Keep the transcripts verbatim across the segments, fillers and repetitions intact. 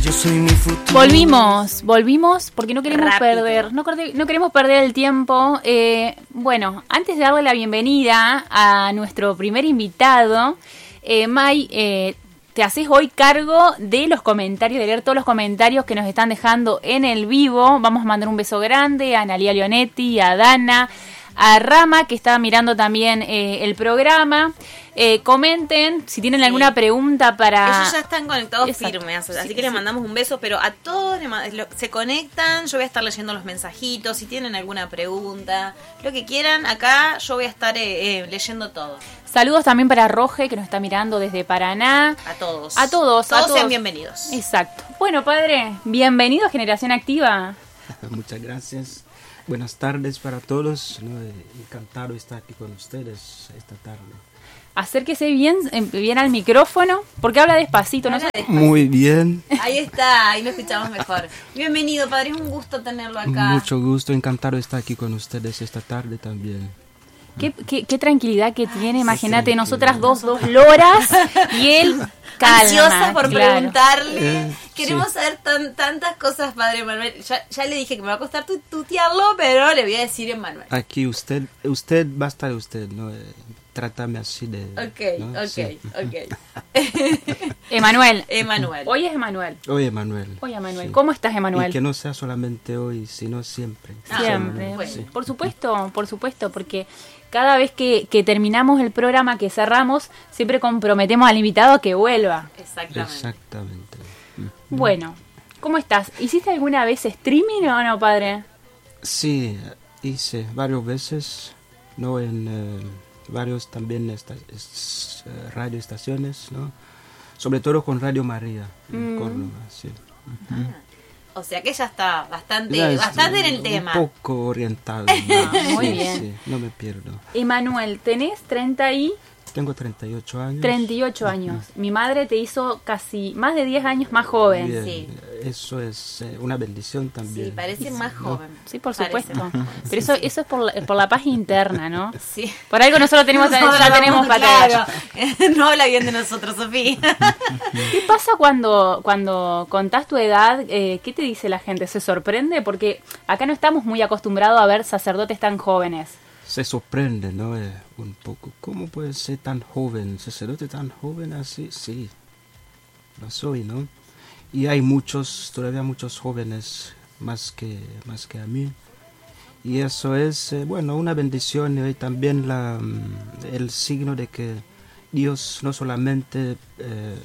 Yo soy mi futuro. Volvimos, volvimos porque no queremos Rápido. perder, no, corde- no queremos perder el tiempo. Eh, bueno, antes de darle la bienvenida a nuestro primer invitado, eh, May, eh, te haces hoy cargo de los comentarios, de leer todos los comentarios que nos están dejando en el vivo. Vamos a mandar un beso grande a Analia Leonetti, a Dana, a Rama, que está mirando también eh, el programa. Eh, comenten si tienen Sí. alguna pregunta para... Ellos ya están conectados Exacto. firmes, así Sí, que les sí. mandamos un beso, pero a todos les ma- lo- se conectan, yo voy a estar leyendo los mensajitos, si tienen alguna pregunta, lo que quieran, acá yo voy a estar eh, eh, leyendo todo, Saludos también para Roge, que nos está mirando desde Paraná. a todos. A todos, a Todos todos. sean bienvenidos. Exacto. Bueno, padre, bienvenido a Generación Activa. Muchas gracias. Buenas tardes para todos. ¿no? Eh, Encantado de estar aquí con ustedes esta tarde. Acérquese bien, eh, bien al micrófono, porque habla despacito, ¿no? Habla Muy bien. Ahí está, ahí lo escuchamos mejor. Bienvenido, padre, es un gusto tenerlo acá. Mucho gusto. Encantado de estar aquí con ustedes esta tarde también. Qué, qué, qué tranquilidad que tiene, imagínate, tranquilidad. nosotras dos, dos loras, y él calma. Ansiosa por claro. preguntarle. Eh, Queremos sí. saber tan, tantas cosas, padre Manuel. Ya, ya le dije que me va a costar tu- tutearlo, pero le voy a decir en Manuel. Aquí usted, usted basta de usted, ¿no? Eh, Trátame así de... Ok, ¿no? ok, Sí. ok. Emanuel. Emanuel. Hoy es Emanuel. Oye, Manuel. Oye, Emanuel. Sí. ¿Cómo estás, Emanuel? Y que no sea solamente hoy, sino siempre. Ah, Siempre. bueno. Sí. Por supuesto, por supuesto, porque cada vez que, que terminamos el programa, que cerramos, siempre comprometemos al invitado a que vuelva. Exactamente. Exactamente. Bueno, ¿cómo estás? ¿Hiciste alguna vez streaming o no, padre? Sí, hice varias veces, ¿no? En eh, varios también esta, es, eh, radioestaciones, ¿no? Sobre todo con Radio María, en Mm. Córdoba, sí. O sea que ya está bastante, Ya es, bastante en eh, el tema. Un poco orientado. ¿no? Ah, muy Sí, bien. sí, no me pierdo. Emanuel, tenés treinta y Tengo treinta y ocho años. treinta y ocho años. Mi madre te hizo casi más de diez años más joven. Bien, Sí. Eso es eh, una bendición también. Sí, parece más joven. Sí, por Parece supuesto. más joven. Pero eso, eso es por la, por la paz interna, ¿no? Sí. Por algo nosotros tenemos, ya Nosotros tenemos vamos, patología. claro. No habla bien de nosotros, Sofía. ¿Qué pasa cuando, cuando contás tu edad? Eh, ¿Qué te dice la gente? ¿Se sorprende? Porque acá no estamos muy acostumbrados a ver sacerdotes tan jóvenes. Se sorprende, ¿no? Eh, un poco. ¿Cómo puede ser tan joven? ¿Sacerdote tan joven así? Sí, lo soy, ¿no? Y hay muchos, todavía muchos jóvenes más que, más que a mí. Y eso es, eh, bueno, una bendición y también la, mm, el signo de que Dios no solamente eh,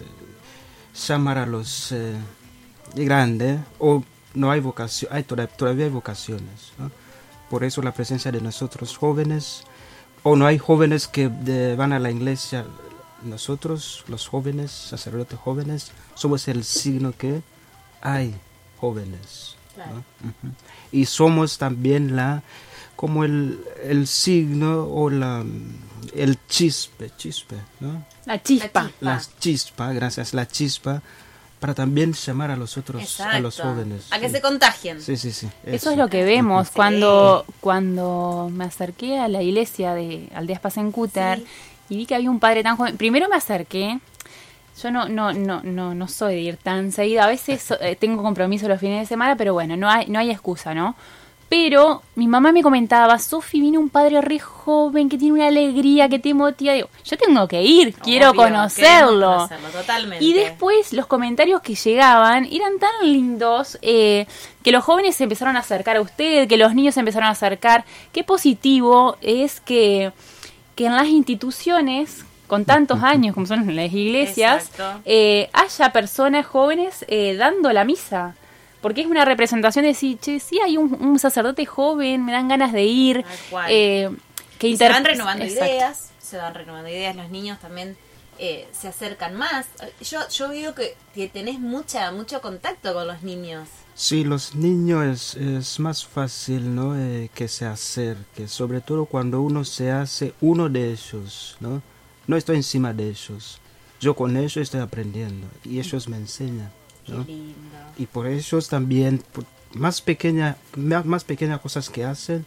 llama a los eh, grandes, o no hay vocación, hay, todavía, todavía hay vocaciones, ¿no? Por eso la presencia de nosotros jóvenes, o no hay jóvenes que de- van a la iglesia, nosotros, los jóvenes, sacerdotes jóvenes, somos el signo que hay jóvenes. Claro. ¿no? Ujú. Y somos también la, como el, el signo o la, el chispe, chispe, ¿no? La chispa. La chispa. La chispa, gracias, la chispa, para también llamar a los otros, Exacto. a los jóvenes. A que sí. se contagien. Sí, sí, sí. Eso es lo que vemos Sí. cuando, cuando me acerqué a la iglesia de Aldeas Pasencuter Sí. y vi que había un padre tan joven. Primero me acerqué. Yo no no no no no soy de ir tan seguido. A veces eh, tengo compromiso los fines de semana, pero bueno, no hay no hay excusa, ¿no? Pero mi mamá me comentaba, Sofi, viene un padre re joven que tiene una alegría, que te motiva. Digo, yo tengo que ir, quiero Obvio, conocerlo. queremos conocerlo, totalmente. Y después los comentarios que llegaban eran tan lindos, eh, que los jóvenes se empezaron a acercar a usted, que los niños se empezaron a acercar. Qué positivo es que, que en las instituciones, con tantos años como son las iglesias, Exacto. eh, haya personas jóvenes eh, dando la misa. Porque es una representación de decir, che, sí hay un, un sacerdote joven, me dan ganas de ir. Tal cual. Eh, que Y se inter- van renovando Exacto. ideas, se van renovando ideas, los niños también eh, se acercan más. Yo yo veo que, que tenés mucha mucho contacto con los niños. Sí, los niños es, es más fácil, ¿no? Eh, que se acerque, sobre todo cuando uno se hace uno de ellos, ¿no? No estoy encima de ellos, yo con ellos estoy aprendiendo y ellos me enseñan, ¿no? Qué lindo. Y por ellos también, por más pequeña, más, más pequeñas cosas que hacen,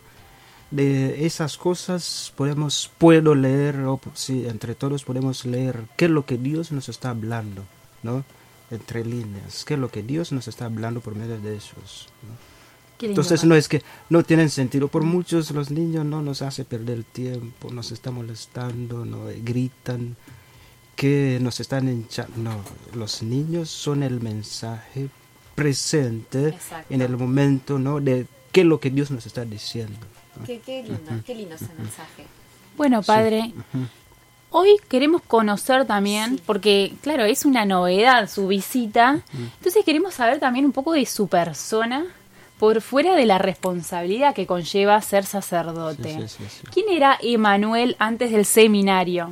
de esas cosas podemos, puedo leer, o sí, entre todos podemos leer qué es lo que Dios nos está hablando, ¿no? entre líneas, qué es lo que Dios nos está hablando por medio de ellos, ¿no? Qué lindo, Entonces padre. no es que no tienen sentido. Por muchos los niños no nos hace perder el tiempo, nos está molestando, no Eh, gritan, que nos están hinchando. No, los niños son el mensaje presente Exacto. en el momento, ¿no? De qué es lo que Dios nos está diciendo, ¿no? Qué, qué lindo, qué lindo ese mensaje. Bueno, padre, hoy queremos conocer también, Sí. porque claro, es una novedad su visita, entonces queremos saber también un poco de su persona, por fuera de la responsabilidad que conlleva ser sacerdote. Sí, sí, sí, sí. ¿Quién era Emanuel antes del seminario?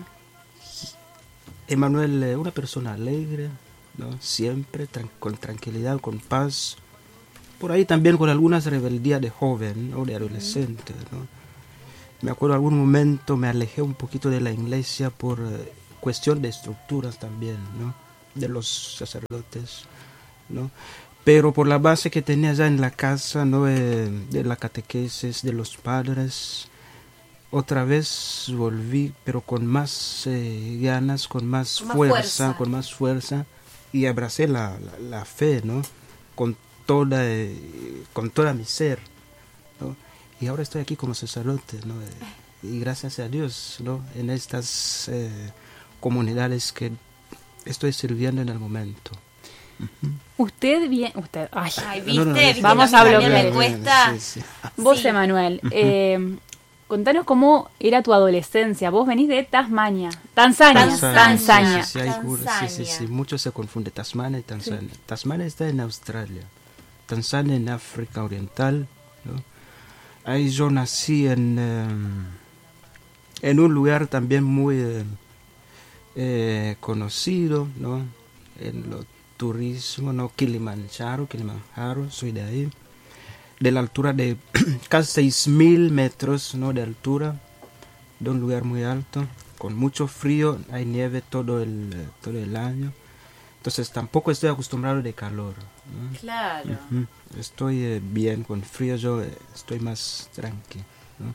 Emanuel, eh, una persona alegre, ¿no? Siempre tran- con tranquilidad, con paz. Por ahí también con algunas rebeldías de joven, ¿no? De adolescente, ¿no? Me acuerdo algún momento me alejé un poquito de la iglesia por eh, cuestión de estructuras también, ¿no? De los sacerdotes, ¿no? Pero por la base que tenía ya en la casa, ¿no? Eh, de la catequesis, de los padres, otra vez volví, pero con más eh, ganas, con más, Con más fuerza, fuerza. con más fuerza, y abracé la, la, la fe, ¿no? Con toda, eh, con toda mi ser, ¿no? Y ahora estoy aquí como sacerdote, ¿no? Eh, y gracias a Dios, ¿no? En estas eh, comunidades que estoy sirviendo en el momento. Usted bien, usted, ay, Ay, ¿viste? No, no, ¿Viste? Vamos que a también bloquear. me cuesta. Sí, sí. vos Sí. Emanuel, eh, contanos cómo era tu adolescencia. Vos venís de Tasmania, Tanzania, Tanzania. Tanzania. Sí, sí, hay cura- sí, sí, sí, Tanzania. mucho se confunde Tasmania y Tanzania. Tasmania está en Australia, Tanzania en África Oriental, ¿no? Ahí yo nací en, eh, en un lugar también muy eh, eh, conocido, ¿no? En lo turismo, ¿no? Kilimanjaro, Kilimanjaro, soy de ahí, de la altura de casi seis mil metros, ¿no? De altura, de un lugar muy alto, con mucho frío, hay nieve todo el, eh, todo el año, entonces tampoco estoy acostumbrado de calor, ¿no? Claro. Ujú. Estoy eh, bien, con frío yo eh, estoy más tranquilo, ¿no?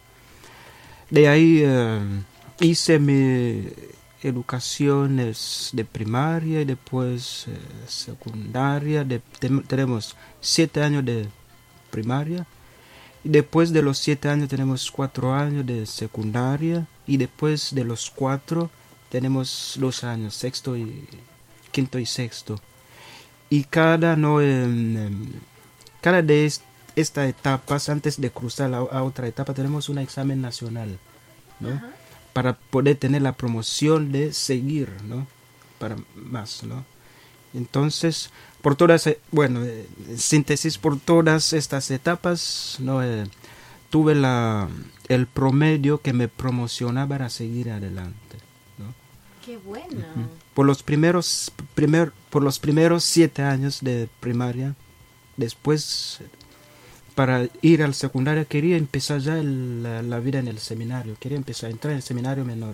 De ahí eh, hice mi educación es de primaria y después eh, secundaria. De, tem- tenemos siete años de primaria y después de los siete años tenemos cuatro años de secundaria y después de los cuatro tenemos dos años, sexto y quinto y sexto. Y cada no em, em, cada de est- estas etapas, antes de cruzar a, a otra etapa, tenemos un examen nacional, ¿no? Para poder tener la promoción de seguir, ¿no? Para más, ¿no? Entonces, por todas, eh, bueno, eh, en síntesis, por todas estas etapas, ¿no? Eh, tuve la, el promedio que me promocionaba para seguir adelante, ¿no? Qué bueno. Por los primeros, primer, por los primeros siete años de primaria, después, para ir al secundario, quería empezar ya el- la, la vida en el seminario, quería empezar a entrar en el seminario menor.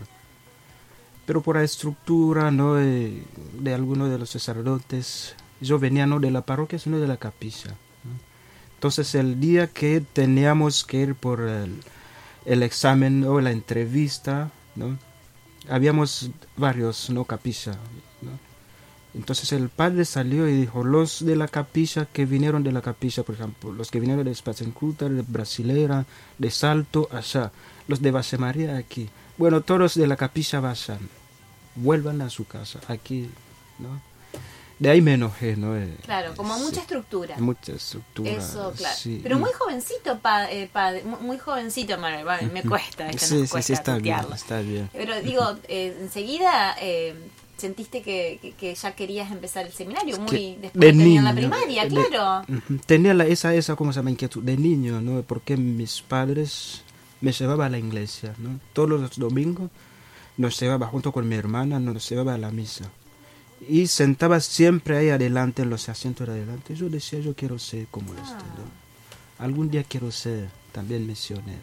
Pero por la estructura, ¿no? de, de algunos de los sacerdotes, yo venía no de la parroquia, sino de la capilla, ¿no? Entonces, el día que teníamos que ir por el, el examen o la entrevista, ¿no? Habíamos varios, ¿no? Capilla, ¿no? Entonces el padre salió y dijo, los de la capilla que vinieron de la capilla, por ejemplo, los que vinieron de Espacencuta, de Brasilera, de Salto, allá, los de Base María aquí. Bueno, todos de la capilla vayan, vuelvan a su casa, aquí, ¿no? De ahí me enojé, ¿no? Eh, Claro, como sí, mucha estructura. mucha estructura. Eso, claro. sí. Pero muy jovencito, pa, eh, padre, mu- muy jovencito, Manuel. Va, me cuesta, esto Sí, nos sí, cuesta sí, está bien, tutearlo. está bien. Pero digo, eh, enseguida eh, sentiste que, que, que ya querías empezar el seminario, muy Que después de de terminar la niño, primaria, de- claro. Ujú. Tenía la, esa, esa, ¿cómo se llama? Inquietud de niño, ¿no? Porque mis padres me llevaban a la iglesia, ¿no? Todos los domingos nos llevaba junto con mi hermana, nos llevaba a la misa. Y sentaba siempre ahí adelante, en los asientos de adelante. Yo decía, yo quiero ser como este, ¿no? Algún día quiero ser también misionero.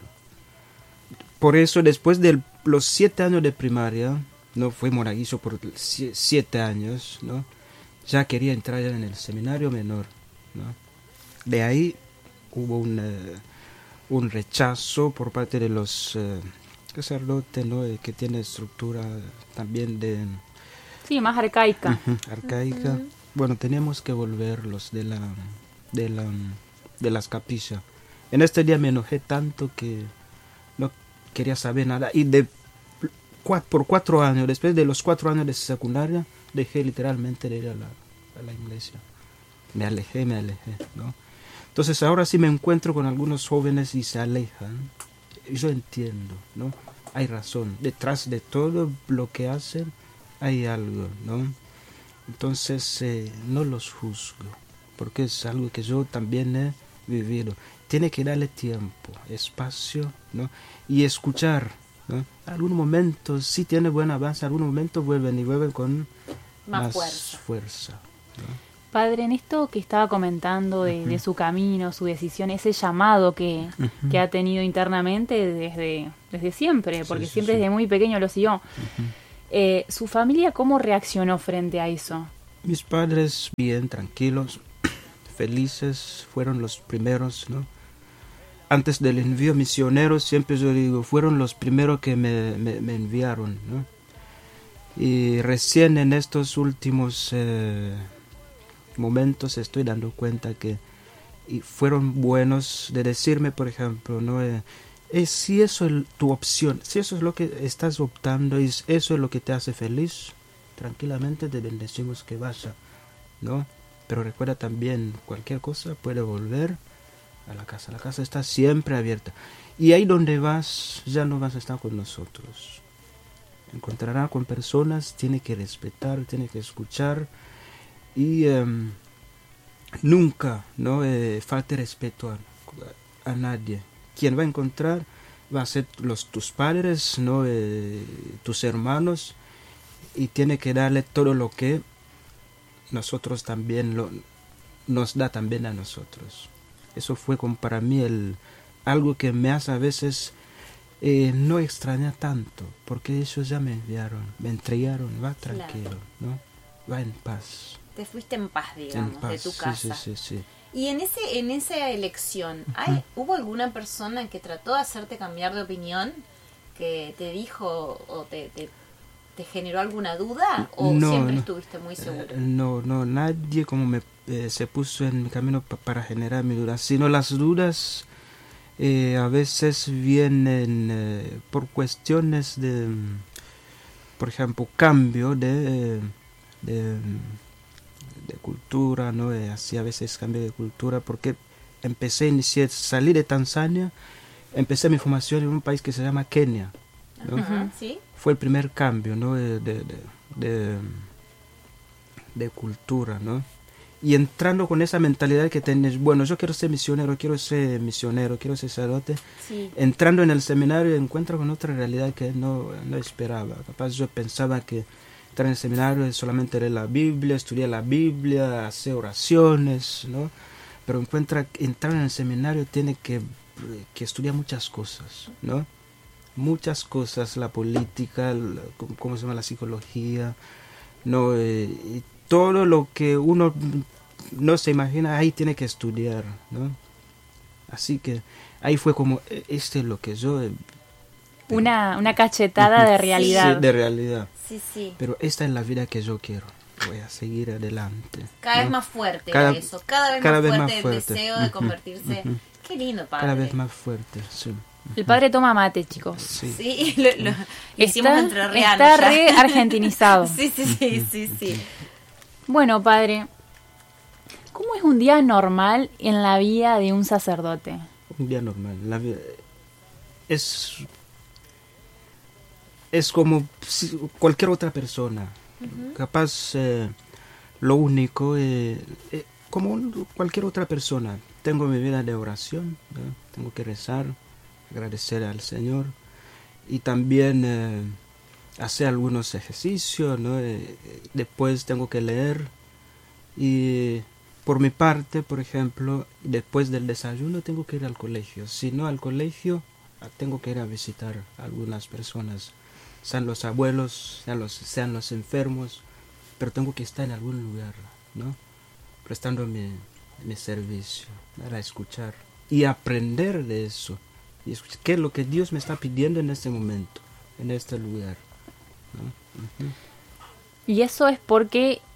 Por eso, después de los siete años de primaria, no fui monaguillo por sie- siete años, ¿no? Ya quería entrar ya en el seminario menor, ¿no? De ahí hubo un, eh, un rechazo por parte de los eh, sacerdotes, ¿no? Eh, que tiene estructura también de Sí, más arcaica. ujú, arcaica. bueno, teníamos que volver los de la, de la, de las capillas. En este día me enojé tanto que no quería saber nada. Y de cua- por cuatro años, después de los cuatro años de secundaria, dejé literalmente de ir a la, a la iglesia. Me alejé, me alejé, ¿no? Entonces ahora sí me encuentro con algunos jóvenes y se alejan. Yo entiendo, ¿no? Hay razón. Detrás de todo lo que hacen hay algo, ¿no? Entonces eh, no los juzgo, porque es algo que yo también he vivido. Tiene que darle tiempo, espacio, ¿no? Y escuchar, ¿no? Algún momento sí tiene buen avance, algún momento vuelven y vuelven con Más más, fuerza. fuerza, ¿no? Padre, en esto que estaba comentando de, de su camino, su decisión, ese llamado que, Ujú. que ha tenido internamente desde, desde siempre, porque Sí, sí, siempre sí. desde muy pequeño lo siguió. Eh, ¿Su familia cómo reaccionó frente a eso? Mis padres bien, tranquilos, felices, fueron los primeros, ¿no? Antes del envío misionero, siempre yo digo, fueron los primeros que me, me, me enviaron, ¿no? Y recién en estos últimos eh, momentos estoy dando cuenta que y fueron buenos de decirme, por ejemplo, ¿no? Eh, eh, si eso es tu opción, si eso es lo que estás optando y eso es lo que te hace feliz, tranquilamente te bendecimos que vaya, ¿no? Pero recuerda también, cualquier cosa puede volver a la casa. La casa está siempre abierta. Y ahí donde vas, ya no vas a estar con nosotros. Encontrará con personas, tiene que respetar, tiene que escuchar. Y um, nunca, ¿no? Eh, falte respeto a, a nadie. Quien va a encontrar va a ser los, tus padres, ¿no? Eh, tus hermanos. Y tiene que darle todo lo que nosotros también lo, nos da también a nosotros. Eso fue como para mí el, algo que me hace a veces eh, no extrañar tanto, porque ellos ya me enviaron, me entregaron, va tranquilo, ¿no? Va en paz. Te fuiste en paz, digamos, En paz, de tu sí, casa. sí, sí, sí. Y en ese en esa elección, ¿hay, ¿hubo alguna persona que trató de hacerte cambiar de opinión? ¿Que te dijo o te, te, te generó alguna duda? ¿O No, siempre no. estuviste muy seguro? Eh, no, no, nadie como me eh, se puso en mi camino pa- para generar mi duda, sino las dudas eh, a veces vienen eh, por cuestiones de, mm, por ejemplo, cambio de, eh, de, mm, de cultura, ¿no? Eh, así a veces cambio de cultura, porque empecé, inicié, salí de Tanzania, empecé mi formación en un país que se llama Kenia, ¿no? Ajá, ¿sí? Fue el primer cambio, ¿no? de, de, de, de, de cultura, ¿no? Y entrando con esa mentalidad que tenés, bueno, yo quiero ser misionero, quiero ser misionero, quiero ser sacerdote, Sí. entrando en el seminario encuentro con otra realidad que no, no esperaba. Capaz yo pensaba que entrar en el seminario es solamente leer la Biblia, estudiar la Biblia, hacer oraciones, ¿no? Pero encuentra entrar en el seminario tiene que, que estudiar muchas cosas, ¿no? Muchas cosas, la política, la, cómo se llama la psicología, no, eh, y todo lo que uno no se imagina, ahí tiene que estudiar, ¿no? Así que ahí fue como, eh, este es lo que yo... eh, Una, una cachetada de realidad. Sí, de realidad. Sí, sí. Pero esta es la vida que yo quiero. Voy a seguir adelante. Cada ¿no? vez más fuerte Cada- era eso. Cada vez, cada más, vez fuerte más fuerte. el deseo de Ujú, convertirse. ujú. Qué lindo, padre. Cada vez más fuerte, sí. El padre toma mate, chicos. Sí. Sí, lo, lo- lo hicimos Está, entrerriano está ya. re argentinizado. Sí, sí, sí, sí, sí. Bueno, padre, ¿cómo es un día normal en la vida de un sacerdote? Un día normal. La vida es, es como si- cualquier otra persona. Capaz eh, lo único, eh, eh, como un- cualquier otra persona. Tengo mi vida de oración, ¿no? Tengo que rezar, agradecer al Señor y también eh, hacer algunos ejercicios, ¿no? Eh, después tengo que leer y por mi parte, por ejemplo, después del desayuno tengo que ir al colegio. Si no al colegio, ah, tengo que ir a visitar a algunas personas, sean los abuelos, sean los, sean los enfermos, pero tengo que estar en algún lugar, ¿no? Prestando mi, mi servicio para escuchar y aprender de eso. Y escuchar qué es lo que Dios me está pidiendo en este momento, en este lugar, ¿no? Ujú. Y eso es porque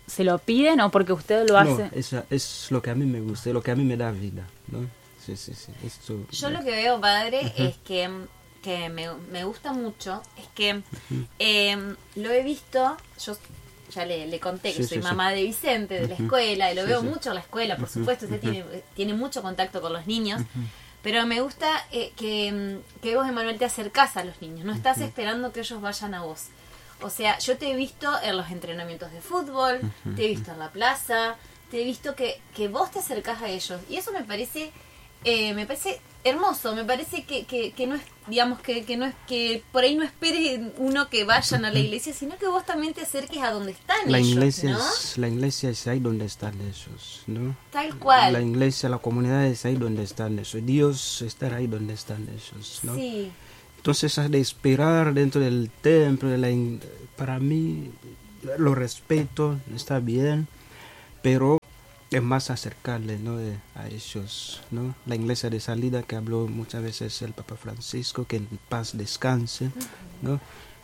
se lo piden o porque usted lo hace? No, esa es lo que a mí me gusta, lo que a mí me da vida, ¿no? Sí, sí, sí. Esto, Yo lo que veo, padre, uh-huh. es que, que me, me gusta mucho, es que uh-huh. eh, lo he visto, yo ya le, le conté que sí, soy sí, mamá sí. de Vicente, de uh-huh. la escuela, y lo sí, veo sí. mucho en la escuela, por uh-huh. supuesto, usted uh-huh. tiene, tiene mucho contacto con los niños, uh-huh. pero me gusta eh, que, que vos, Emanuel, te acercás a los niños, no estás uh-huh. esperando que ellos vayan a vos. O sea, yo te he visto en los entrenamientos de fútbol, uh-huh. te he visto en la plaza, te he visto que, que vos te acercás a ellos, y eso me parece... Eh, me parece hermoso, me parece que, que, que no es, digamos, que, que no es que por ahí no espere uno que vayan a la iglesia, sino que vos también te acerques a donde están la ellos, iglesia ¿no? es, la iglesia es ahí donde están ellos, ¿no? Tal cual. La iglesia, la comunidad es ahí donde están ellos, Dios está ahí donde están ellos, ¿no? Sí. Entonces, de esperar dentro del templo, de la, para mí, lo respeto, está bien, pero es más acercarle, ¿no? de, a ellos, ¿no? La iglesia de salida que habló muchas veces el Papa Francisco, que en paz descanse, ¿no?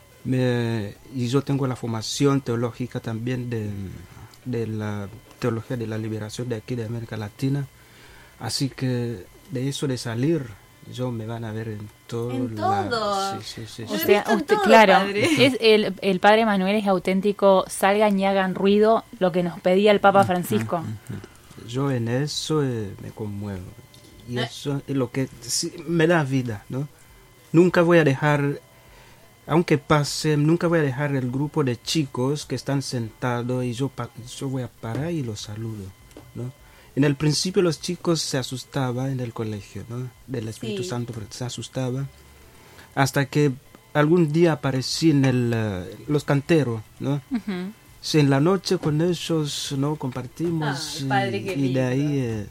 Me, y yo tengo la formación teológica también de, de la teología de la liberación de aquí de América Latina, así que de eso de salir, yo me van a ver en todo. En todo. Sí, sí, sí, o sí. sea, usted, todo, claro, es el, el padre Manuel es auténtico, salgan y hagan ruido, lo que nos pedía el Papa Francisco. Uh-huh, uh-huh. Yo en eso eh, me conmuevo. Y eso es lo que sí, me da vida, ¿no? Nunca voy a dejar, aunque pase, nunca voy a dejar el grupo de chicos que están sentados y yo, yo voy a parar y los saludo, ¿no? En el principio los chicos se asustaban en el colegio, ¿no? Del Espíritu sí. Santo, porque se asustaban. Hasta que algún día aparecí en el, uh, los canteros, ¿no? Uh-huh. Sí, en la noche con ellos, ¿no? Compartimos. Ah, padre, y, qué y de ahí eh,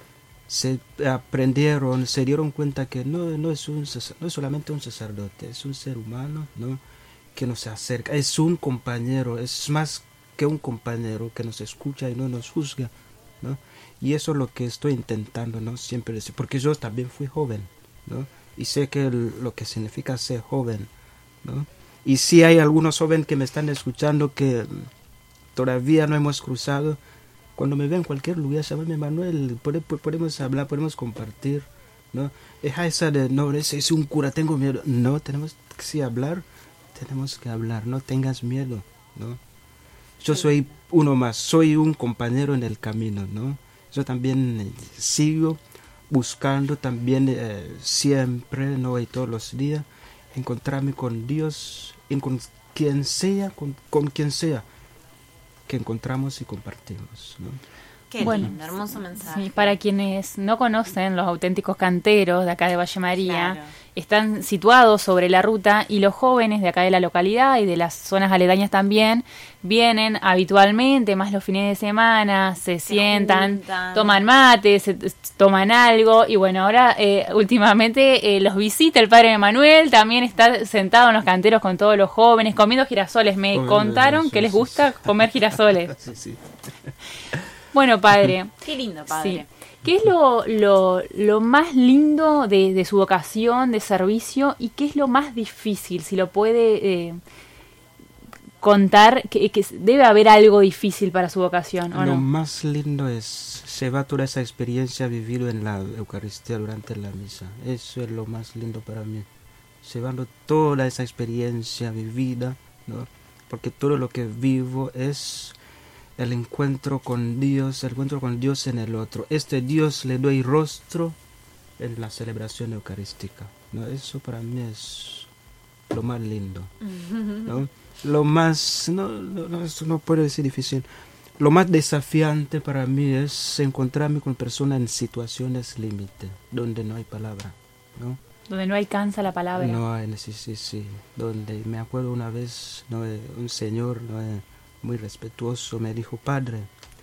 se aprendieron, se dieron cuenta que no, no, es un, no es solamente un sacerdote, es un ser humano, ¿no? Que nos acerca, es un compañero, es más que un compañero que nos escucha y no nos juzga, ¿no? Y eso es lo que estoy intentando, ¿no? Siempre decir, porque yo también fui joven, ¿no? Y sé que el, lo que significa ser joven, ¿no? Y si hay algunos jóvenes que me están escuchando que todavía no hemos cruzado, cuando me ven en cualquier lugar, llámame Manuel, podemos hablar, podemos compartir, ¿no? Deja esa de, no, ese es un cura, tengo miedo. No, tenemos que sí hablar, tenemos que hablar, no tengas miedo, ¿no? Yo soy uno más, soy un compañero en el camino, ¿no? Yo también eh, sigo buscando también eh, siempre, ¿no? Y todos los días, encontrarme con Dios, en con quien sea, con, con quien sea, que encontramos y compartimos, ¿no? Qué bueno, lindo, hermoso mensaje. Sí, para quienes no conocen, los auténticos canteros de acá de Valle María, claro, están situados sobre la ruta y los jóvenes de acá de la localidad y de las zonas aledañas también vienen habitualmente, más los fines de semana, se, se sientan, juntan, toman mate, se toman algo y bueno, ahora eh, últimamente eh, los visita el padre Manuel, también está sentado en los canteros con todos los jóvenes comiendo girasoles. Me Comiendo contaron sí, que les gusta sí. comer girasoles. Sí, sí. Bueno, padre. Qué lindo, padre. Sí. ¿Qué es lo, lo, lo más lindo de, de su vocación, de servicio, y qué es lo más difícil? Si lo puede eh, contar, que, que debe haber algo difícil para su vocación, ¿o lo no? Lo más lindo es llevar toda esa experiencia vivida en la Eucaristía durante la misa. Eso es lo más lindo para mí. Llevando toda esa experiencia vivida, ¿no? Porque todo lo que vivo es el encuentro con Dios, el encuentro con Dios en el otro. Este Dios le doy rostro en la celebración eucarística, ¿no? Eso para mí es lo más lindo, ¿no? Lo más, no, no, no, eso no puedo decir difícil. Lo más desafiante para mí es encontrarme con personas en situaciones límite, donde no hay palabra, ¿no? Donde no alcanza la palabra. No hay, sí, sí, sí. Donde me acuerdo una vez, ¿no? Un señor, ¿no? muy respetuoso, me dijo: padre,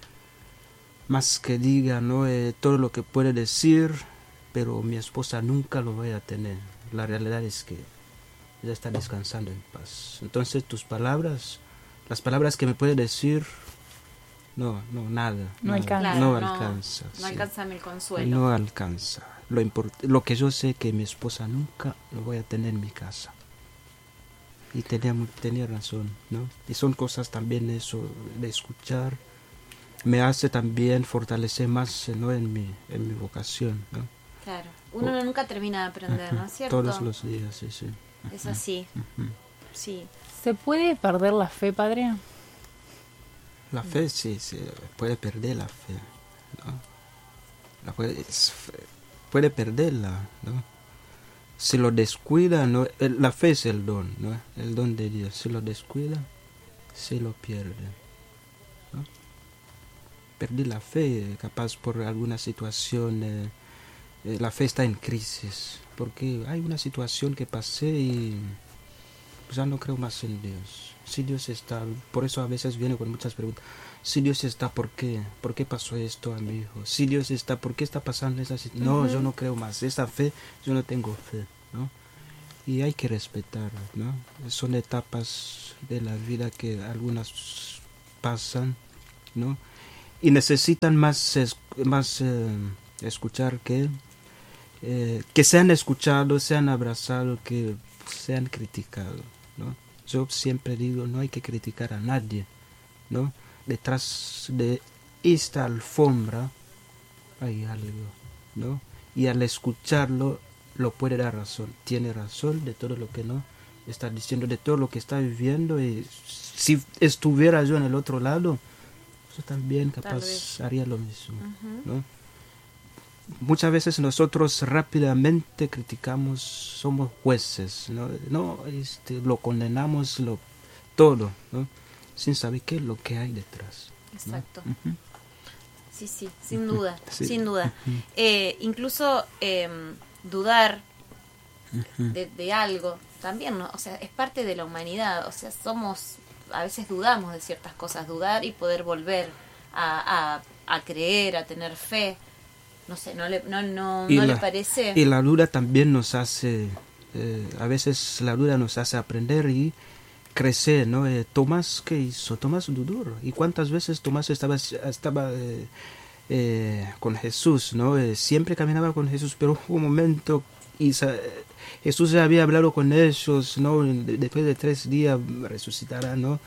más que diga, ¿no? Eh, todo lo que puede decir, pero mi esposa nunca lo voy a tener. La realidad es que ella está descansando en paz. Entonces tus palabras, las palabras que me puede decir, no, no, nada. No nada, alcanza. Claro, no no, alcanza. No sí. alcanza el consuelo. No alcanza. Lo, import- lo que yo sé que mi esposa nunca lo voy a tener en mi casa. y tenía, mu- tenía razón, ¿no? Y son cosas también eso de escuchar, me hace también fortalecer más, ¿no? en mi, en mi vocación, ¿no? Claro. Uno nunca termina de aprender, ¿no es cierto? Todos los días, sí, sí. Es así. Ujú. Sí. ¿Se puede perder la fe, padre? La fe, sí, sí, puede perder la fe, ¿no? La puede, es- puede perderla, ¿no? Si lo descuida, ¿no? El- la fe es el don, ¿no? El don de Dios. Si lo descuida, se lo pierde, ¿no? Perdí la fe, capaz por alguna situación, eh, eh, la fe está en crisis, porque hay una situación que pasé y pues ya no creo más en Dios. Si Dios está, por eso a veces viene con muchas preguntas. Si Dios está, ¿por qué? ¿Por qué pasó esto a mi hijo? Si Dios está, ¿por qué está pasando esa situación? No, Ujú. yo no creo más. Esa fe, yo no tengo fe, ¿no? Y hay que respetar, ¿no? Son etapas de la vida que algunas pasan, ¿no? Y necesitan más, es- más eh, escuchar que, eh, que sean escuchados, sean abrazados, que sean criticados, ¿no? Yo siempre digo, no hay que criticar a nadie, ¿no? Detrás de esta alfombra hay algo, ¿no? Y al escucharlo lo puede dar razón, tiene razón de todo lo que no está diciendo, de todo lo que está viviendo, y si estuviera yo en el otro lado, yo también Tal capaz vez. haría lo mismo, Ujú. ¿no? Muchas veces nosotros rápidamente criticamos, somos jueces, ¿no? No, este, lo condenamos lo, todo, ¿no? Sin saber qué es lo que hay detrás, ¿no? Exacto. Ujú. Sí, sí, sin duda, Sí. sin duda. Ujú. Eh, incluso eh, dudar Ujú. de, de algo también, ¿no? O sea, es parte de la humanidad. O sea, somos, a veces dudamos de ciertas cosas, dudar y poder volver a, a, a creer, a tener fe. No sé, ¿no le, no, no, Y no la- le parece? Y la duda también nos hace, eh, a veces la duda nos hace aprender y crecer, ¿no? Eh, Tomás, ¿qué hizo? Tomás dudó. ¿Y cuántas veces Tomás estaba, estaba eh, eh, con Jesús, ¿no? Eh, siempre caminaba con Jesús, pero hubo un momento y sa- Jesús ya había hablado con ellos, ¿no? De- después de tres días resucitará, ¿no?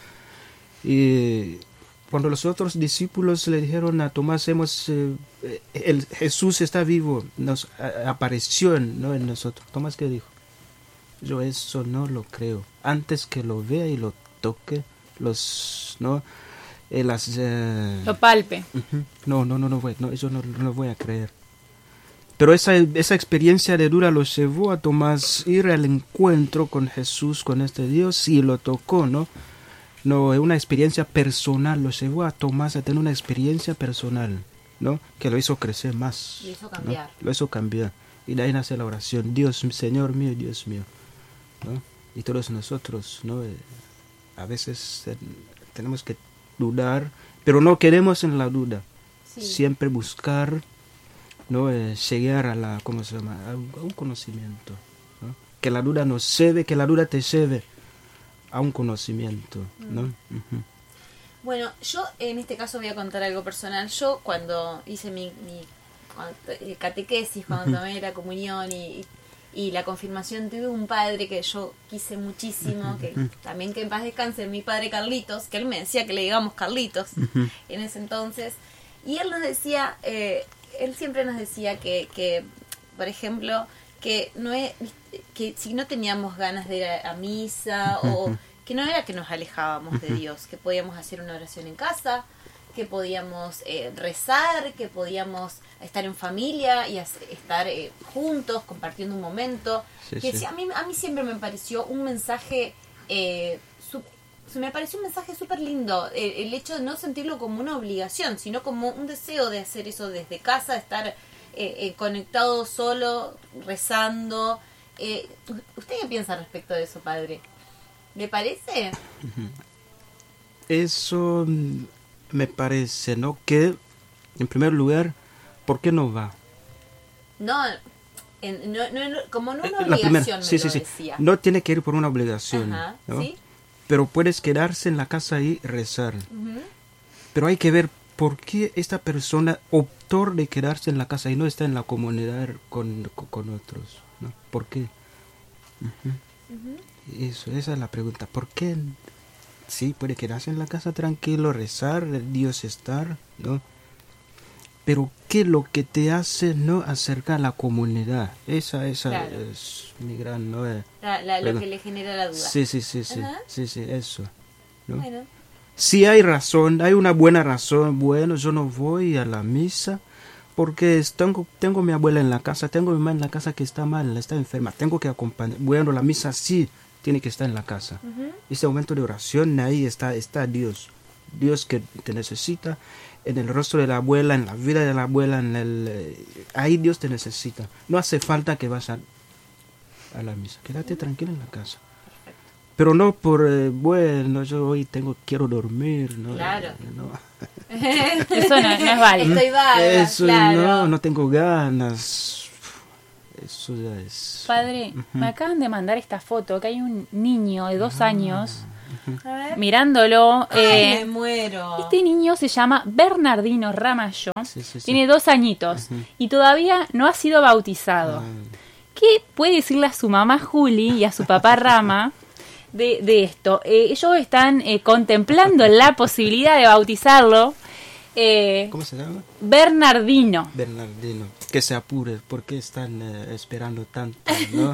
Y cuando los otros discípulos le dijeron a Tomás, hemos, eh, el Jesús está vivo, nos a- apareció en, ¿no? en nosotros. Tomás, ¿qué dijo? Yo eso no lo creo. Antes que lo vea y lo toque, los, ¿no? Eh, las, eh, Lo palpe. ujú. No, no, no, no voy, no, eso no, no lo voy a creer. Pero esa, esa experiencia de duda lo llevó a Tomás ir al encuentro con Jesús, con este Dios, y lo tocó, ¿no? No, es una experiencia personal, lo llevó a Tomás a tener una experiencia personal, ¿no? Que lo hizo crecer más. Lo hizo ¿no? cambiar. Lo hizo cambiar. Y de ahí nace la oración, Dios, Señor mío, Dios mío, ¿no? Y todos nosotros, ¿no? Eh, a veces eh, tenemos que dudar, pero no queremos en la duda. Sí. Siempre buscar, ¿no? Eh, llegar a la, ¿cómo se llama? A un, a un conocimiento, ¿no? Que la duda nos lleve, que la duda te lleve a un conocimiento, ¿no? Ujú. Bueno, yo en este caso voy a contar algo personal. Yo cuando hice mi, mi cuando- eh, catequesis, cuando tomé la comunión y, y la confirmación, tuve un padre que yo quise muchísimo, que también que en paz descanse, mi padre Carlitos, que él me decía que le digamos Carlitos en ese entonces. Y él nos decía, eh, él siempre nos decía que, que por ejemplo, que no es, que si no teníamos ganas de ir a, a misa o que no era que nos alejábamos de Dios, que podíamos hacer una oración en casa, que podíamos eh, rezar, que podíamos estar en familia y hacer- estar eh, juntos compartiendo un momento. Sí, que sí. sí, a mí a mí siempre me pareció un mensaje eh, su- se me pareció un mensaje súper lindo, el, el hecho de no sentirlo como una obligación, sino como un deseo de hacer eso desde casa, estar eh, eh, conectado solo, rezando. Eh, ¿Usted qué piensa respecto de eso, padre? ¿Le parece? Eso mm, me parece, ¿no? Que, en primer lugar, ¿por qué no va? No, en- no, no, no, como no una Eh, la obligación, primera, me sí, lo sí, sí. decía. No tiene que ir por una obligación, Ajá, ¿no? ¿sí? Pero puedes quedarse en la casa y rezar. Ujú. Pero hay que ver por qué esta persona optó de quedarse en la casa y no está en la comunidad con, con, con otros, ¿no? ¿Por qué? Ujú. Uh-huh. Eso, esa es la pregunta. ¿Por qué? Sí, puede quedarse en la casa tranquilo, rezar, Dios estar, ¿no? Pero ¿qué es lo que te hace no acercar a la comunidad? Esa, esa Claro. es mi gran, ¿no? Eh, La, la, lo Perdón. que le genera la duda. Sí, sí, sí, sí, Ajá. sí, sí, eso, ¿no? Bueno, Si hay razón, hay una buena razón, bueno, yo no voy a la misa porque es- tengo, tengo mi abuela en la casa, tengo mi mamá en la casa que está mal, está enferma, tengo que acompañar. Bueno, la misa sí tiene que estar en la casa. ujú. Ese momento de oración, ahí está, está Dios. Dios que te necesita en el rostro de la abuela, en la vida de la abuela, en el, eh, ahí Dios te necesita. No hace falta que vas a, a la misa. Quédate tranquilo en la casa. Pero no por, eh, bueno, yo hoy tengo, quiero dormir, ¿no? Claro. No. Eso no, no es válido. Estoy vaga, Eso claro. no, no tengo ganas. Eso ya es. Padre, me acaban de mandar esta foto, que hay un niño de dos años A ver. mirándolo. Ay, eh, me muero. Este niño se llama Bernardino Ramallo, Sí, sí, sí. tiene dos añitos y todavía no ha sido bautizado. ¿Qué puede decirle a su mamá Juli y a su papá Rama de, de esto? Eh, ellos están eh, contemplando la posibilidad de bautizarlo. eh, ¿Cómo se llama? Bernardino. Bernardino. Que se apure, porque están eh, esperando tanto, ¿no?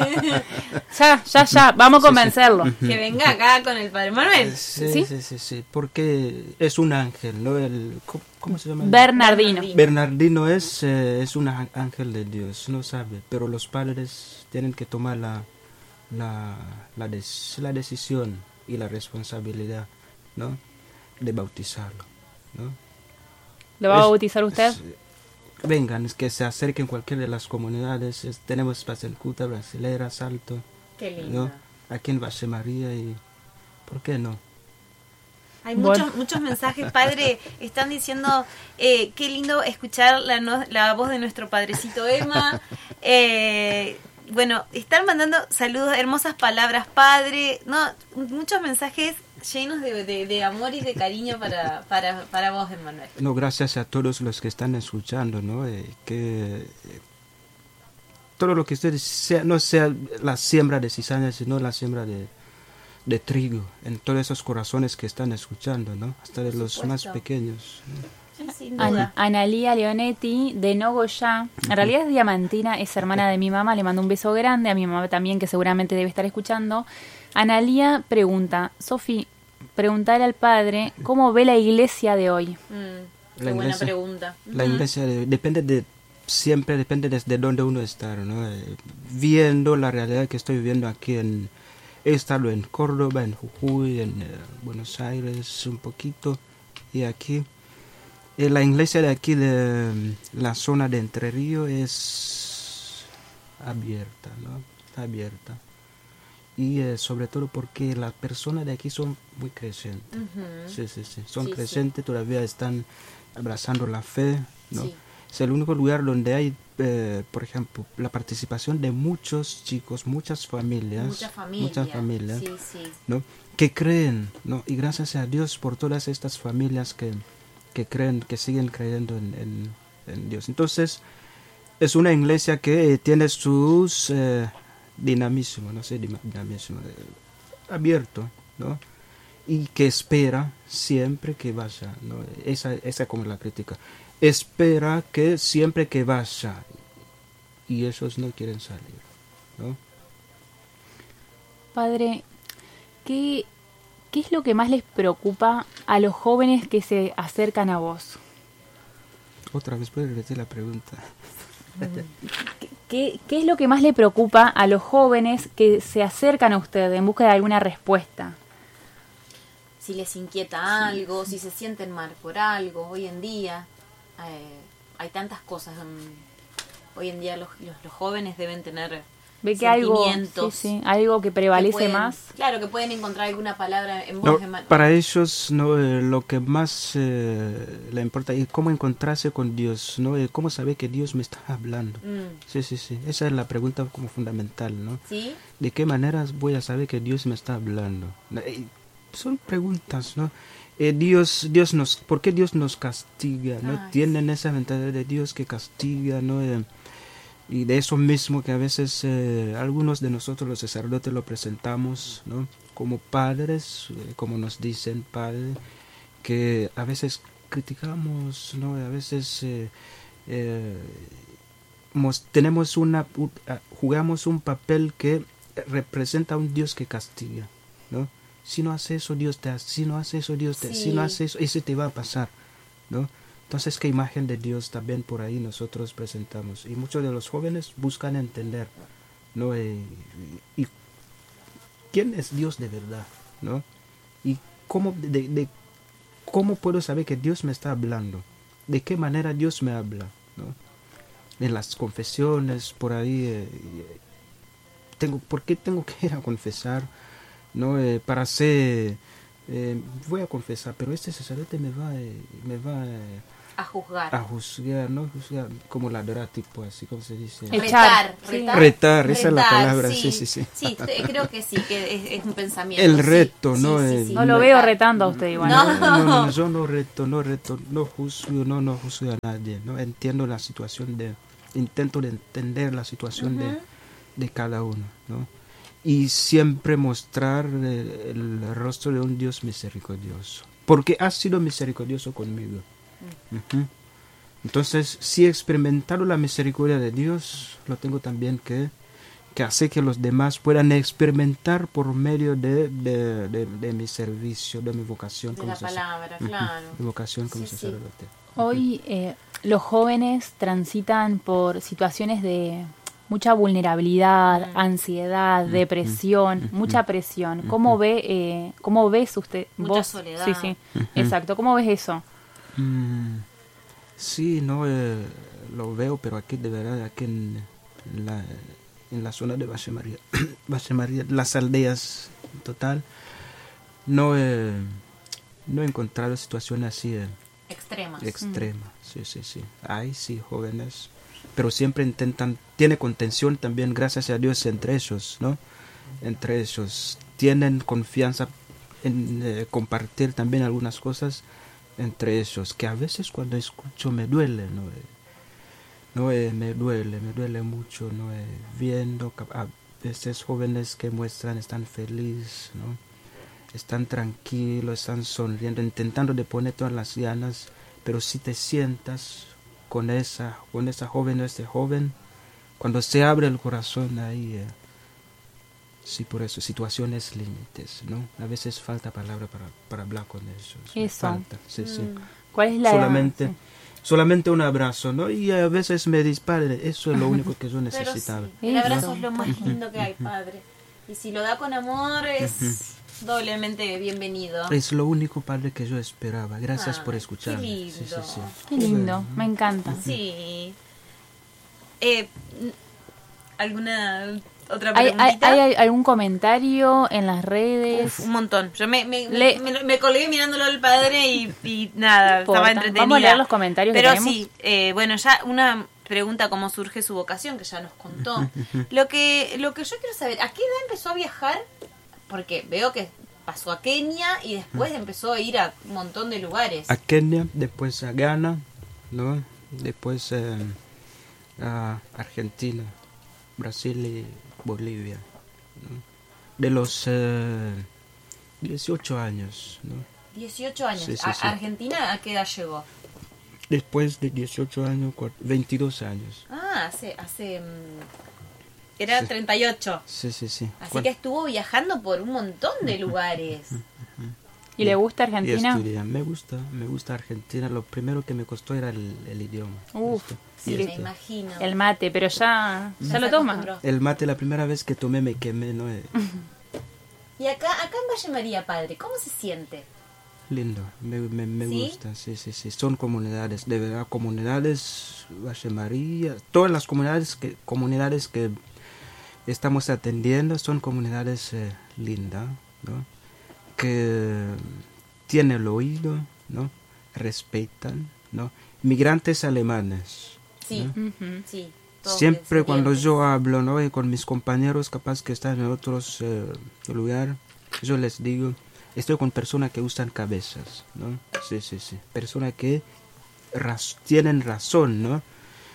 Ya, ya, ya, vamos a convencerlo. Que venga acá con el Padre Manuel. Sí, ¿Sí? sí, sí, sí, porque es un ángel, ¿no? El, ¿cómo, cómo se llama? Bernardino. Bernardino es, eh, es un á- ángel de Dios, no sabe, pero los padres tienen que tomar la, la, la, des- la decisión y la responsabilidad, ¿no? De bautizarlo, ¿no? ¿Lo va a Es- bautizar usted? es- vengan, es que se acerquen cualquiera de las comunidades, es- tenemos Pasencuta, Brasilera, Salto, Qué lindo. ¿no? Aquí en Valle María y... ¿Por qué no? Hay Bueno. muchos muchos mensajes, padre. Están diciendo eh, qué lindo escuchar la, no- la voz de nuestro padrecito Emma. Eh, bueno, están mandando saludos, hermosas palabras, padre. No, muchos mensajes llenos de, de- de amor y de cariño para, para, para vos, Emmanuel. No, gracias a todos los que están escuchando, ¿no? Eh, que eh, todo lo que ustedes sea, no sea la siembra de cizaña, sino la siembra de, de trigo en todos esos corazones que están escuchando, ¿no? Hasta de los más supuesto. pequeños. ¿no? Sí, sin An- duda. Analía Leonetti de Nogoyá, en realidad es diamantina, es hermana de mi mamá, le mando un beso grande, a mi mamá también que seguramente debe estar escuchando. Analía pregunta, Sofi, preguntarle al padre cómo ve la iglesia de hoy. Mm, qué La buena iglesia- pregunta. La Ujú. iglesia de- depende de, siempre depende desde dónde uno está, ¿no? Eh, viendo la realidad que estoy viviendo aquí en, he estado en Córdoba, en Jujuy, en eh, Buenos Aires un poquito, y aquí, eh, la iglesia de aquí de mm, la zona de Entre Ríos es abierta, ¿no? Está abierta. Y eh, sobre todo porque las personas de aquí son muy creyentes. Ujú. Sí, sí, sí. Son Sí, sí. creyentes, todavía están abrazando la fe, ¿no? Sí. Es el único lugar donde hay, eh, por ejemplo, la participación de muchos chicos, muchas familias, Mucha familia. muchas familias, Sí, sí. ¿no? Que creen, ¿no? Y gracias a Dios por todas estas familias que, que creen, que siguen creyendo en, en- en Dios. Entonces, es una iglesia que eh, tiene sus eh, dinamismo, no sé, dima- dinamismo, eh, abierto, ¿no? Y que espera siempre que vaya, ¿no? Esa, esa es como la crítica. Espera que siempre que vaya, y ellos no quieren salir, ¿no? Padre, ¿qué, ¿qué es lo que más les preocupa a los jóvenes que se acercan a vos? Otra vez, ¿puedes repetir la pregunta? ¿Qué, qué, qué es lo que más le preocupa a los jóvenes que se acercan a usted en busca de alguna respuesta? Si les inquieta algo, si se sienten mal por algo, hoy en día eh, hay tantas cosas. mm, hoy en día los, los, los jóvenes deben tener ¿Ve que algo, sí, sentimientos sí, algo que prevalece que pueden- más? Claro, que pueden encontrar alguna palabra en No, voz de mal. para ellos no, eh, lo que más eh, le importa es cómo encontrarse con Dios, ¿no? Eh, cómo saber que Dios me está hablando. Mm, Sí, sí, sí. Esa es la pregunta como fundamental, ¿no? ¿Sí? ¿De qué manera voy a saber que Dios me está hablando? Eh, Son preguntas, ¿no? Eh, Dios, Dios nos, ¿por qué Dios nos castiga? ¿no? Ay, Tienen esa mentalidad de Dios que castiga, ¿no? Eh, Y de eso mismo que a veces eh, algunos de nosotros los sacerdotes lo presentamos, ¿no? Como padres, eh, como nos dicen padres, que a veces criticamos, ¿no? A veces eh, eh, mos, tenemos una, uh, jugamos un papel que representa a un Dios que castiga, ¿no? Si no hace eso, Dios te hace, si no hace eso, Dios te, sí. si no hace eso, ese te va a pasar, ¿no? Entonces, ¿qué imagen de Dios también por ahí nosotros presentamos? Y muchos de los jóvenes buscan entender, ¿no? Y, y, y quién es Dios de verdad, ¿no? Y cómo, de, de, cómo puedo saber que Dios me está hablando, de qué manera Dios me habla, ¿no? En las confesiones, por ahí, eh, tengo, ¿por qué tengo que ir a confesar? ¿No? Eh, para ser, eh, voy a confesar, pero este sacerdote me va, eh, me va eh, a juzgar, a juzgar, no juzgar como ladrar, tipo así, ¿cómo se dice? Retar, retar, retar, retar esa retar, es la palabra, sí, sí, sí. Sí, sí creo que sí, que es, es un pensamiento. El reto, sí, ¿no? Sí, eh, sí, sí, no lo veo retando a usted igual. No, no, no, no, yo no reto, no reto, no juzgo, no, no juzgo a nadie, ¿no? Entiendo la situación de, intento de entender la situación uh-huh. de, de cada uno, ¿no? Y siempre mostrar el, el rostro de un Dios misericordioso, porque ha sido misericordioso conmigo. Uh-huh. Entonces, si he experimentado la misericordia de Dios, lo tengo también que, que hacer que los demás puedan experimentar por medio de, de, de, de mi servicio, de mi vocación. De como la palabra, uh-huh. claro. Mi vocación como sí, sacerdote. Sí. Hoy eh, los jóvenes transitan por situaciones de mucha vulnerabilidad, mm. ansiedad, mm. depresión, mm. mucha presión. ¿Cómo ve, eh, cómo ves usted? Mucha vos? soledad. Sí, sí, mm-hmm. exacto. ¿Cómo ves eso? Mm, sí, no, eh, lo veo, pero aquí de verdad, aquí en la, en la zona de Valle María, Valle María, las aldeas en total, no, eh, no he encontrado situaciones así. Eh, extremas. Extremas, mm. sí, sí, sí. Hay, sí, jóvenes, pero siempre intentan, tiene contención también, gracias a Dios, entre ellos, ¿no? Entre ellos. Tienen confianza en eh, compartir también algunas cosas entre ellos, que a veces cuando escucho me duele, ¿no? Eh, no eh, me duele, me duele mucho, ¿no? Eh, viendo a veces jóvenes que muestran, están felices, ¿no? Están tranquilos, están sonriendo, intentando de poner todas las ganas, pero si te sientas con esa, con esa joven o este joven, cuando se abre el corazón ahí, eh, sí, por eso, situaciones límites, ¿no? A veces falta palabra para, para hablar con ellos. Eso. Falta, sí, mm. sí. ¿Cuál es la solamente, sí. solamente un abrazo, ¿no? Y a veces me dispara, eso es lo único que yo necesitaba. Sí, el abrazo es lo más lindo que hay, padre. Y si lo da con amor es doblemente bienvenido. Es lo único, padre, que yo esperaba. Gracias ah, por escucharme. Qué lindo. Sí, sí, sí. Qué lindo, me encanta. Sí. Eh, ¿Alguna otra ¿Hay, preguntita? ¿Hay, hay algún comentario en las redes? Uf, un montón. Yo me, me, Le... me, me colgué mirándolo al padre y, y nada, no estaba entretenida. Vamos a leer los comentarios Pero que tenemos. sí, eh, bueno, ya una pregunta, cómo surge su vocación, que ya nos contó. Lo que, lo que yo quiero saber, ¿a qué edad empezó a viajar? Porque veo que pasó a Kenia y después empezó a ir a un montón de lugares. A Kenia, después a Ghana, ¿no? Después eh, a Argentina, Brasil y Bolivia, ¿no? De los eh, dieciocho años, ¿no? dieciocho años. Sí, sí, ¿A sí. Argentina a qué edad llegó? Después de dieciocho años, veintidós años. Ah, hace... hace era sí. treinta y ocho. Sí, sí, sí. Así ¿Cuál? que estuvo viajando por un montón de lugares. ¿Y le gusta Argentina? Y estudié. Me gusta, me gusta Argentina. Lo primero que me costó era el, el idioma. Uf, sí, este. me imagino. El mate, pero ya, ya, ya lo toma. El mate, la primera vez que tomé me quemé, ¿no? Y acá, acá en Valle María, padre, ¿cómo se siente? Lindo, me, me, me ¿Sí? gusta, sí, sí, sí. Son comunidades, de verdad, comunidades, Valle María, todas las comunidades que, comunidades que estamos atendiendo son comunidades eh, lindas, ¿no? Que tienen el oído, ¿no? Respetan, ¿no? Migrantes alemanes. Sí, ¿no? uh-huh. Sí. Siempre cuando yo hablo, ¿no? Y con mis compañeros capaz que están en otros eh, lugares, yo les digo, estoy con personas que usan cabezas, ¿no? Sí, sí, sí. Personas que raz- tienen razón, ¿no?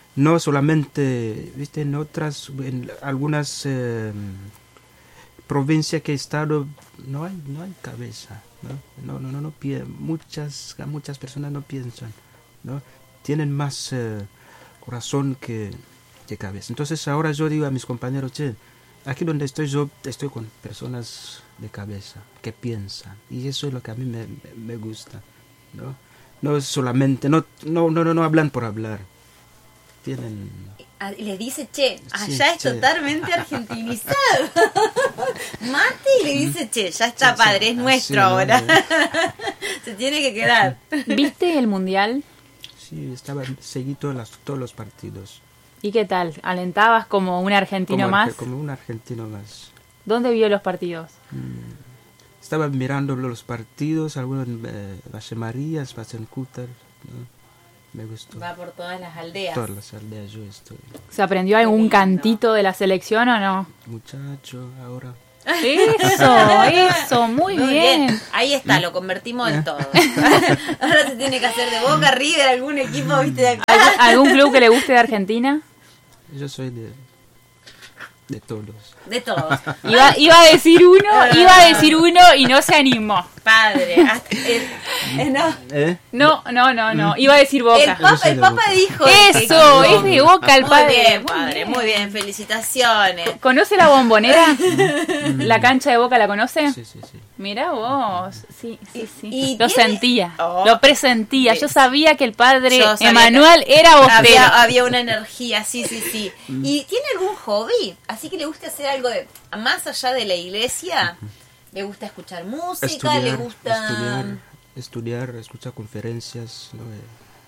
no solamente, viste, en otras, en algunas eh, provincias que he estado, no hay, no hay cabeza, ¿no? No, no, no, no pi- muchas, muchas personas no piensan, ¿no? Tienen más eh, corazón que, que cabeza. Entonces ahora yo digo a mis compañeros, che, aquí donde estoy yo estoy con personas de cabeza, que piensan, y eso es lo que a mí me, me gusta, ¿no? No es solamente, no, no, no, no, no hablan por hablar. Tienen... Les dice, che, allá Sí, es che. totalmente argentinizado. Mate y le dice, che, ya está, Sí, padre, sí, es así, nuestro ¿no? ahora. Se tiene que quedar. ¿Viste el Mundial? Sí, estaba, seguí todos los, todos los partidos. ¿Y qué tal? ¿Alentabas como un argentino como, más? arge- como un argentino más. ¿Dónde vio los partidos? Estaba mirando los partidos, algunos en eh, Valle María, Spacencúter, ¿no? Me gustó. Va por todas las aldeas. Todas las aldeas yo estoy. ¿Se aprendió algún cantito de la selección o no? Muchacho, ahora. Eso, eso, muy, Muy bien. bien. Ahí está, lo convertimos en todo. Ahora se tiene que hacer de Boca, River, algún equipo, viste, de acá. ¿Algún, algún club que le guste de Argentina? Yo soy de, de todos. De todos. Iba, iba a decir uno, iba a decir uno y no se animó. Padre. Hasta- eh, eh, no. ¿Eh? No, no, no, no. Iba a decir El Boca. Papa, soy el de Papa Boca. dijo Eso, que- es de Boca el Muy padre. bien, Muy padre, bien. muy bien, felicitaciones. ¿Conoce la Bombonera? ¿La cancha de Boca la conoce? Sí, sí, sí. Mira vos, sí, sí, sí. Y Lo tiene- sentía, Oh. lo presentía. Yo sabía que el padre Yo sabía Emanuel que era bostero. Había, había una energía, sí, sí, sí. ¿Y tiene algún hobby? Así que le gusta hacer algo de más allá de la iglesia. ¿Le gusta escuchar música? Estudiar, ¿Le gusta...? estudiar, estudiar, escuchar conferencias, ¿no? Eh,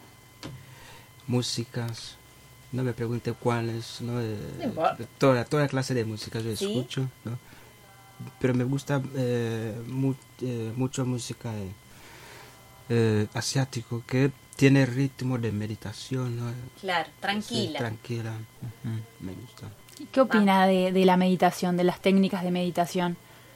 músicas. No me pregunte cuáles, ¿no? Eh, No importa. de toda, toda clase de música yo ¿Sí? escucho, ¿no? Pero me gusta eh, mu- eh, mucho música eh, eh, asiático que tiene ritmo de meditación, ¿no? Claro, Sí, tranquila. tranquila. Ujú, me gusta. ¿Qué opina de, de la meditación, de las técnicas de meditación?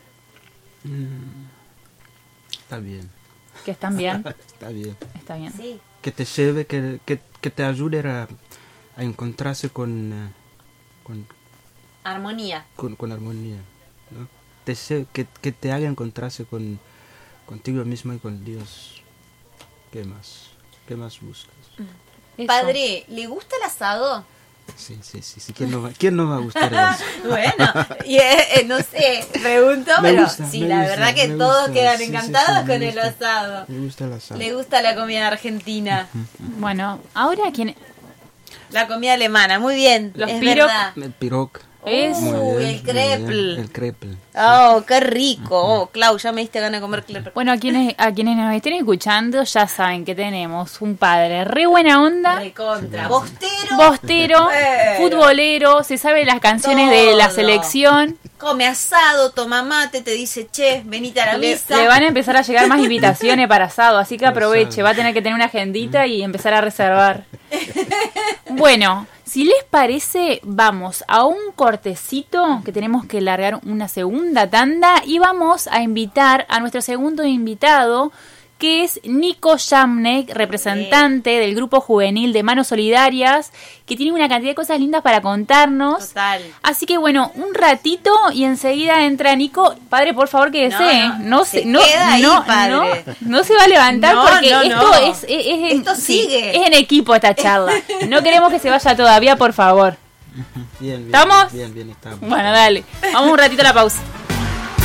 Mm, está bien. ¿Que están bien? Está bien. Está bien. Sí. Que te lleve, que, que, que te ayude a, a encontrarse con, eh, con, Armonía. con, con armonía, ¿no? Te lle- que, que te haga encontrarse con contigo mismo y con Dios. ¿Qué más? ¿Qué más buscas? Eso. Padre, ¿le gusta el asado? Sí, sí, sí. sí. ¿Quién, no va, ¿Quién no va a gustar eso? Bueno, y, eh, eh, no sé, pregunto, Me pero gusta, sí, me la gusta, verdad que me todos gusta. quedan Sí, sí, encantados sí, me con el gusta. asado. Me gusta el asado. Le gusta la comida argentina, Bueno, ahora quién... la comida alemana, muy bien, Los es piro- verdad. El piroc. Eso. Muy Uy, bien, el muy crepe. bien. El crepe. Oh, qué rico. Oh, Clau, ya me diste ganas de comer crepe. Bueno, a quienes, a quienes nos estén escuchando ya saben que tenemos un padre re buena onda, Recontra. Bostero. bostero, Eh. futbolero, se sabe las canciones de la Todo. selección. Come asado, toma mate, te dice, che, venite a la Le, misa. le van a empezar a llegar más invitaciones para asado, así que Para aproveche, asado. va a tener que tener una agendita y empezar a reservar. Bueno, si les parece, vamos a un cortecito que tenemos que largar una segunda tanda y vamos a invitar a nuestro segundo invitado, que es Nico Jamnek, representante del grupo juvenil de Manos Solidarias, que tiene una cantidad de cosas lindas para contarnos. Total. Así que bueno, un ratito y enseguida entra Nico. Padre, por favor, que No, desee. no, No, se se, no, queda ahí, no, padre. no, no se va a levantar No, porque no, esto no. es, es, es en, Esto sí, sigue. es en equipo esta charla. No queremos que se vaya todavía, por favor. Bien, bien. ¿Estamos? Bien, bien, estamos. Bueno, dale. Vamos un ratito a la pausa.